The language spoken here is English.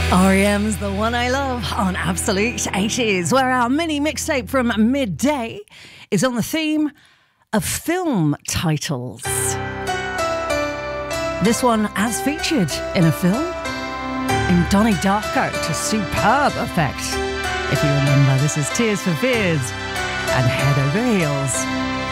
R.E.M's The One I Love on Absolute 80s, where our mini mixtape from midday is on the theme of film titles. This one as featured in a film in Donnie Darko to superb effect. If you remember, this is Tears for Fears and Head Over Heels.